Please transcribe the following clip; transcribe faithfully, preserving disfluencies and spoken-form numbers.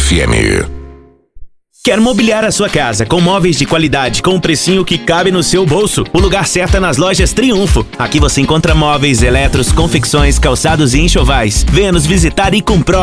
F M. Quer mobiliar a sua casa com móveis de qualidade com um precinho que cabe no seu bolso? O lugar certo é nas lojas Triunfo. Aqui você encontra móveis, eletros, confecções, calçados e enxovais. Venha nos visitar e comprove.